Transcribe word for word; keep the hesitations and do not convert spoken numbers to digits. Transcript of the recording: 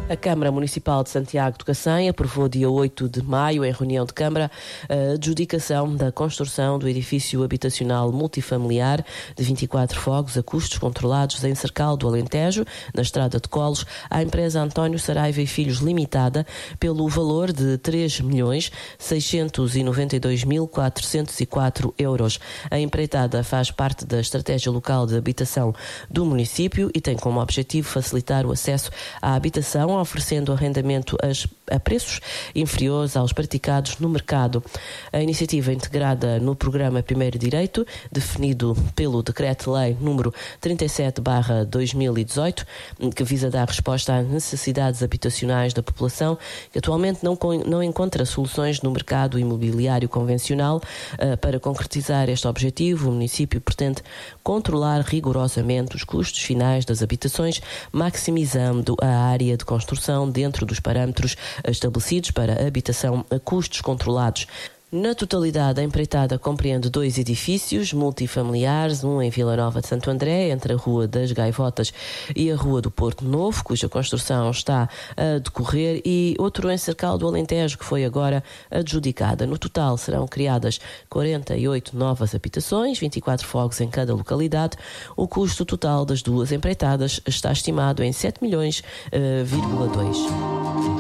A Câmara Municipal de Santiago de Cacém aprovou dia oito de maio, em reunião de Câmara, a adjudicação da construção do edifício habitacional multifamiliar de vinte e quatro fogos a custos controlados em Cercal do Alentejo, na Estrada de Colos, à empresa António Saraiva e Filhos Limitada, pelo valor de três milhões seiscentos e noventa e dois mil quatrocentos e quatro euros. A empreitada faz parte da estratégia local de habitação do município e tem como objetivo facilitar o acesso à habitação, oferecendo arrendamento a preços inferiores aos praticados no mercado. A iniciativa integrada no programa Primeiro Direito, definido pelo Decreto-Lei número trinta e sete barra dois mil e dezoito, que visa dar resposta às necessidades habitacionais da população, que atualmente não, não encontra soluções no mercado imobiliário convencional. Para concretizar este objetivo, o município pretende controlar rigorosamente os custos finais das habitações, maximizando a área de construção dentro dos parâmetros estabelecidos para a habitação a custos controlados. Na totalidade, a empreitada compreende dois edifícios multifamiliares, um em Vila Nova de Santo André, entre a Rua das Gaivotas e a Rua do Porto Novo, cuja construção está a decorrer, e outro em Cercal do Alentejo, que foi agora adjudicada. No total, serão criadas quarenta e oito novas habitações, vinte e quatro fogos em cada localidade. O custo total das duas empreitadas está estimado em sete milhões vírgula dois.